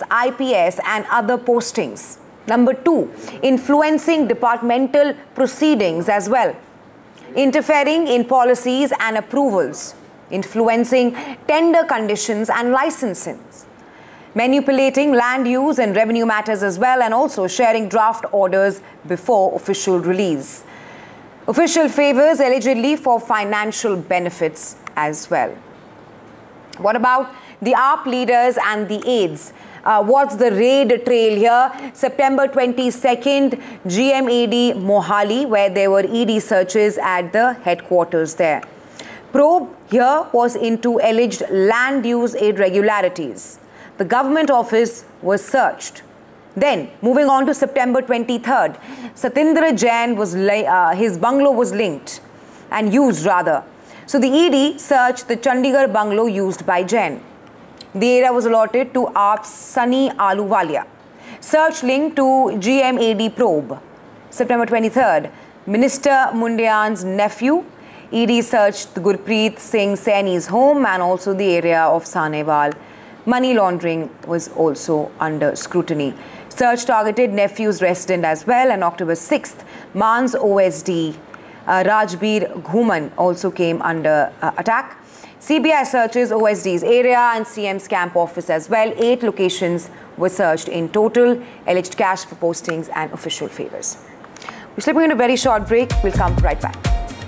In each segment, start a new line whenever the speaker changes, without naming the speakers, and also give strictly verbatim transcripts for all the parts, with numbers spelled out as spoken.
I P S and other postings. Number two, influencing departmental proceedings as well. Interfering in policies and approvals. Influencing tender conditions and licensing. Manipulating land use and revenue matters as well, and also sharing draft orders before official release. Official favors allegedly for financial benefits as well. What about the A A P leaders and the aides? Uh, what's the raid trail here? September twenty-second, G M A D Mohali, where there were E D searches at the headquarters there. Probe here was into alleged land use irregularities. The government office was searched. Then, moving on to September twenty-third, Satindra Jain was uh, his bungalow was linked and used rather. So the E D searched the Chandigarh bungalow used by Jain. The area was allotted to A A P's Sunny Ahluwalia. Search linked to G M A D probe. September twenty-third, Minister Mundian's nephew. E D searched Gurpreet Singh Saini's home and also the area of Sanewal. Money laundering was also under scrutiny. Search targeted nephew's resident as well, and October sixth, Man's O S D uh, Rajbir Ghuman also came under uh, attack. C B I searches O S D's area and C M's camp office as well. Eight locations were searched in total, alleged cash for postings and official favors. We're slipping into a very short break. We'll come right back.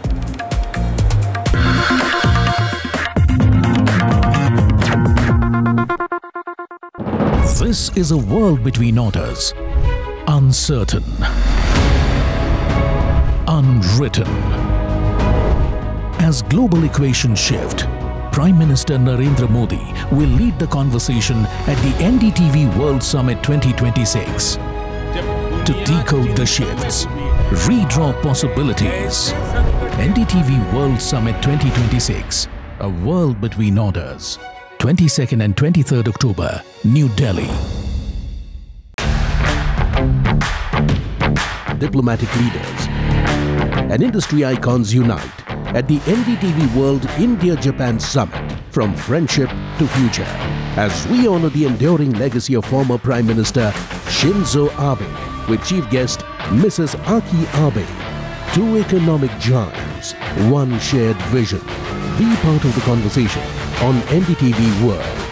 This is a world between orders, uncertain, unwritten. As global equations shift, Prime Minister Narendra Modi will lead the conversation at the N D T V World Summit twenty twenty-six to decode the shifts, redraw possibilities. N D T V World Summit twenty twenty-six, a world between orders. twenty-second and twenty-third October, New Delhi.
Diplomatic leaders and industry icons unite at the N D T V World India-Japan Summit, from friendship to future, as we honor the enduring legacy of former Prime Minister Shinzo Abe with chief guest Missus Aki Abe. Two economic giants, one shared vision. Be part of the conversation on N D T V World.